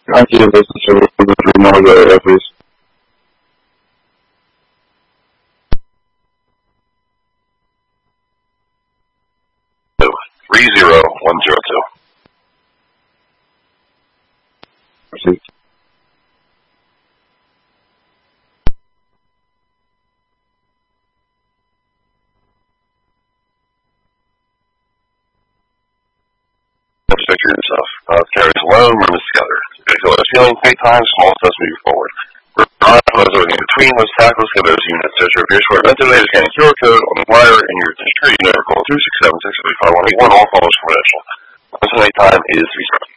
Thank you, this is a remote area, please. So, 30102. Proceed. Figure yourself. Carries alone, run this together. So it's feeling big time, small steps moving forward. Those everything in between, those tackles, for those units. There's your short ventilator, scanning QR code on the wire, and your district. You never call 267-635-181, all follows confidential. Once time is restarting.